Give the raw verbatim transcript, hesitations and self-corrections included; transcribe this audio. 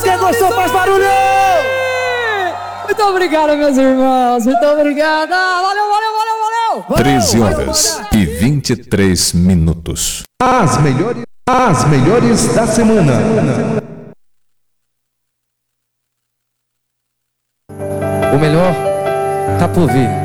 quem gostou faz barulho! Muito obrigado, meus irmãos. Muito obrigada. Valeu, valeu, valeu, valeu. treze horas e vinte e três minutos. As melhores, as melhores da semana. O melhor tá por vir.